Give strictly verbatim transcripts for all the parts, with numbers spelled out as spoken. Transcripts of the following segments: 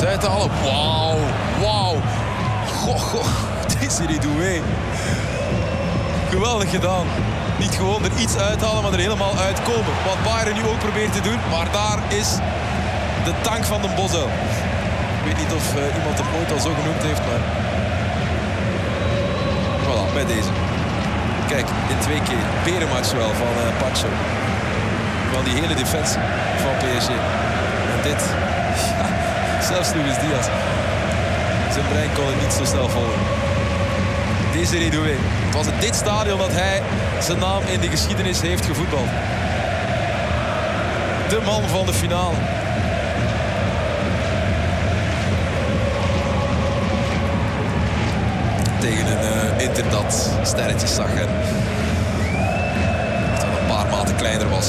Iets uithalen. Wauw. Wauw. Goh, goh. Desiré Doué. Geweldig gedaan. Niet gewoon er iets uithalen, maar er helemaal uitkomen. Wat Bayern nu ook probeert te doen. Maar daar is de tank van Den Bosuil. Ik weet niet of uh, iemand hem ooit al zo genoemd heeft, maar... Voilà, bij deze. Kijk, in twee keer. Berenmatch wel van uh, Pacho. Van die hele defensie van P S G. En dit... Ja, zelfs Luis Diaz. Zijn brein kon het niet zo snel volgen. Desiré Doué. Het was in dit stadion dat hij zijn naam in de geschiedenis heeft gevoetbald. De man van de finale. Tegen een uh, Inter dat sterretjes zag en dat een paar maten kleiner was.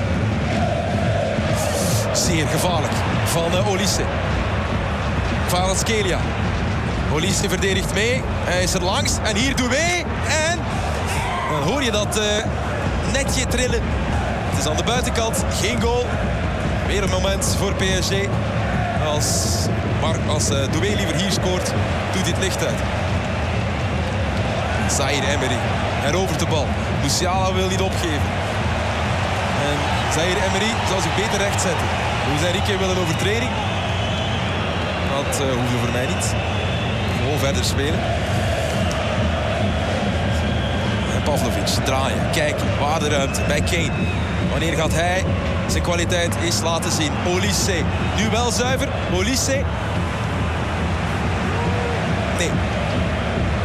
Zeer gevaarlijk van uh, Olise. Kvaratskhelia. Olise verdedigt mee. Hij is er langs. En hier Doué. En dan hoor je dat uh, netje trillen. Het is aan de buitenkant. Geen goal. Weer een moment voor P S G. Als, maar als uh, Doué liever hier scoort, doet hij het licht uit. Zaïre Emery herovert de bal. Musiala wil niet opgeven. En Zaïre Emery zal zich beter rechtzetten. Luis Enrique wil een overtreding. Dat uh, hoefde voor mij niet. Gewoon verder spelen. En Pavlovic draaien, kijken, waar de ruimte bij Kane. Wanneer gaat hij zijn kwaliteit eens laten zien? Olise, nu wel zuiver. Olise. Nee.